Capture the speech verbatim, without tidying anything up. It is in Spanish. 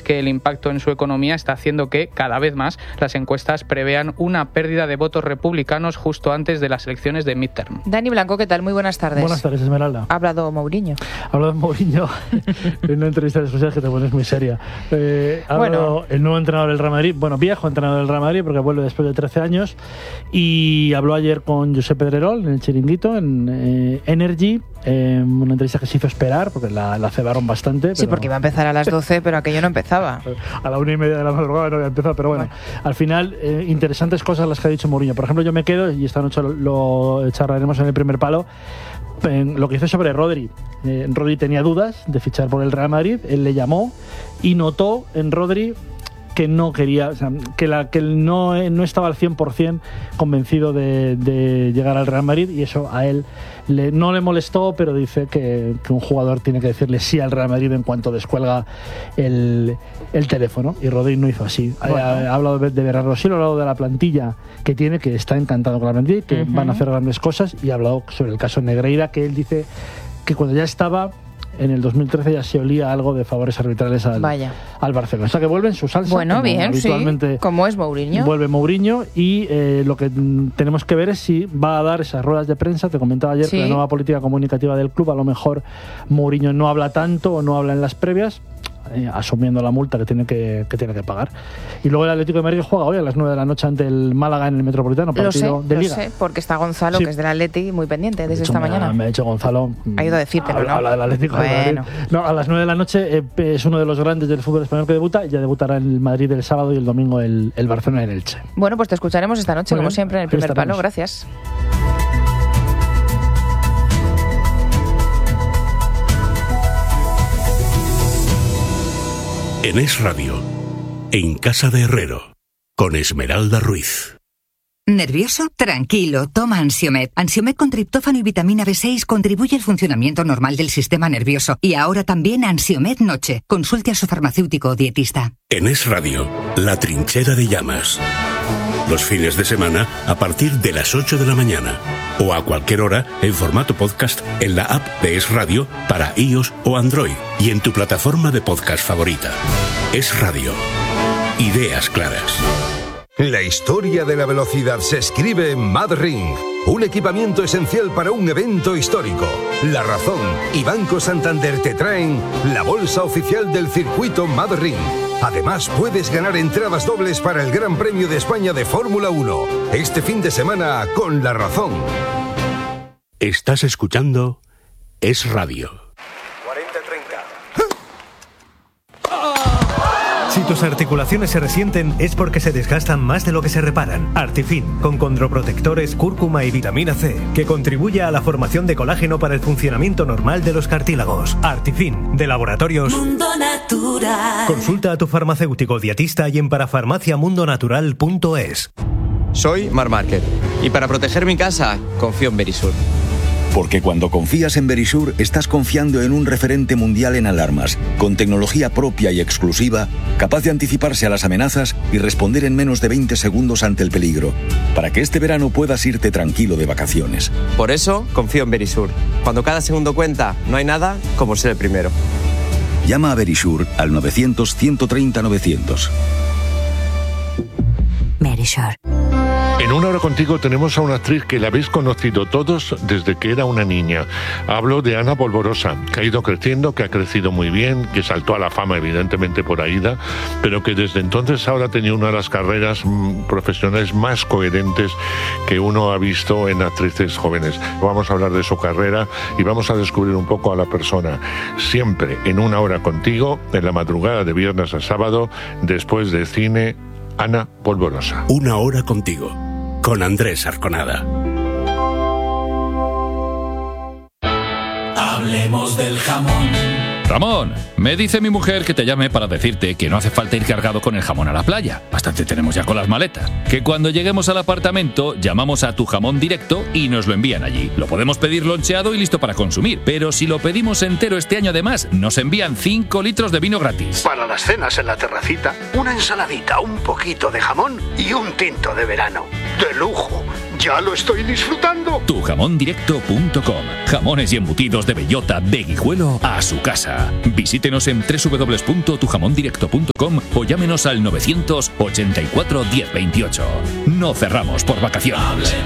es que el impacto en su economía está haciendo que, cada vez más, las encuestas prevean una pérdida de votos republicanos justo antes de las elecciones de midterm. Dani Blanco, ¿qué tal? Muy buenas tardes. Buenas tardes, Esmeralda. Ha hablado Mourinho. Ha hablado Mourinho en una entrevista de sociales que te pones muy seria. Eh, ha bueno. hablado el nuevo entrenador del Real Madrid, bueno, viejo entrenador del Real Madrid, porque vuelve después de trece años, y habló ayer con Josep Pedrerol en el Chiringuito, en eh, Energy, eh, una entrevista que se hizo esperar, porque la, la cebaron bastante. Sí, pero... porque iba a empezar a las doce, pero aquello no empezaba. A la una y media de la madrugada no había empezado, pero bueno, bueno. al final, eh, interesantes cosas las que ha dicho Mourinho. Por ejemplo, yo me quedo, y esta noche lo, lo charlaremos en el primer palo, en lo que hizo sobre Rodri. Eh, Rodri tenía dudas de fichar por el Real Madrid, él le llamó y notó en Rodri que no quería, o sea, que, la, que él no, no estaba al cien por ciento convencido de, de llegar al Real Madrid, y eso a él le, no le molestó, pero dice que, que un jugador tiene que decirle sí al Real Madrid en cuanto descuelga el, el teléfono, y Rodri no hizo así. Bueno. Ha, ha hablado de, de Bernardo Silva, ha hablado de la plantilla que tiene, que está encantado con la plantilla, que uh-huh. van a hacer grandes cosas, y ha hablado sobre el caso Negreira, que él dice que cuando ya estaba en el dos mil trece ya se olía algo de favores arbitrales al, al Barcelona. O sea que vuelve en su salsa. Bueno, como bien, habitualmente sí. Como es Mourinho. Vuelve Mourinho, y eh, lo que tenemos que ver es si va a dar esas ruedas de prensa. Te comentaba ayer sí. que la nueva política comunicativa del club, a lo mejor Mourinho no habla tanto o no habla en las previas, eh, asumiendo la multa que tiene que, que tiene que pagar. Y luego el Atlético de Madrid juega hoy a las nueve de la noche ante el Málaga en el Metropolitano, partido lo sé, de Liga. Lo sé, porque está Gonzalo, sí. que es del Atleti, muy pendiente desde esta me mañana. Ha, me ha dicho Gonzalo. Ha ido a decírtelo, habla, ¿no? Habla del Atlético bueno. de Madrid. No, a las nueve de la noche eh, es uno de los grandes del fútbol español que debuta. Ya debutará en el Madrid el sábado y el domingo el, el Barcelona en Elche. Bueno, pues te escucharemos esta noche, Muy como bien, siempre, en el primer estaremos. palo. Gracias. En Es Radio, en Casa de Herrero, con Esmeralda Ruiz. ¿Nervioso? Tranquilo, toma Ansiomed. Ansiomed con triptófano y vitamina B seis contribuye al funcionamiento normal del sistema nervioso. Y ahora también Ansiomed Noche. Consulte a su farmacéutico o dietista. En Es Radio, La Trinchera de Llamas. Los fines de semana a partir de las ocho de la mañana. O a cualquier hora en formato podcast en la app de Es Radio para iOS o Android. Y en tu plataforma de podcast favorita. Es Radio. Ideas claras. La historia de la velocidad se escribe en MadRing, un equipamiento esencial para un evento histórico. La Razón y Banco Santander te traen la bolsa oficial del circuito MadRing. Además, puedes ganar entradas dobles para el Gran Premio de España de Fórmula uno, este fin de semana con La Razón. Estás escuchando Es Radio. cuarenta treinta. Si tus articulaciones se resienten es porque se desgastan más de lo que se reparan. Artifin, con condroprotectores, cúrcuma y vitamina C, que contribuye a la formación de colágeno para el funcionamiento normal de los cartílagos. Artifin, de Laboratorios Mundo Natural. Consulta a tu farmacéutico dietista y en parafarmacia mundo natural punto es. Soy Mar Márquez y para proteger mi casa confío en Verisur. Porque cuando confías en Verisur, estás confiando en un referente mundial en alarmas, con tecnología propia y exclusiva, capaz de anticiparse a las amenazas y responder en menos de veinte segundos ante el peligro, para que este verano puedas irte tranquilo de vacaciones. Por eso confío en Verisur. Cuando cada segundo cuenta, no hay nada como ser el primero. Llama a Verisur al novecientos, ciento treinta, novecientos. Verisur. En Una Hora Contigo tenemos a una actriz que la habéis conocido todos desde que era una niña. Hablo de Ana Polvorosa, que ha ido creciendo, que ha crecido muy bien, que saltó a la fama evidentemente por Aída, pero que desde entonces ahora ha tenido una de las carreras mmm, profesionales más coherentes que uno ha visto en actrices jóvenes. Vamos a hablar de su carrera y vamos a descubrir un poco a la persona. Siempre en Una Hora Contigo, en la madrugada de viernes a sábado, después de cine, Ana Polvorosa. Una Hora Contigo, con Andrés Arconada. Hablemos del jamón. Ramón, me dice mi mujer que te llame para decirte que no hace falta ir cargado con el jamón a la playa. Bastante tenemos ya con las maletas. Que cuando lleguemos al apartamento, llamamos a Tu Jamón Directo y nos lo envían allí. Lo podemos pedir loncheado y listo para consumir. Pero si lo pedimos entero este año además, nos envían cinco litros de vino gratis. Para las cenas en la terracita, una ensaladita, un poquito de jamón y un tinto de verano. ¡De lujo! ¡Ya lo estoy disfrutando! tu jamón directo punto com. Jamones y embutidos de bellota de Guijuelo a su casa. Visítenos en doble u doble u doble u punto tu jamón directo punto com o llámenos al novecientos ochenta y cuatro diez veintiocho. No cerramos por vacaciones.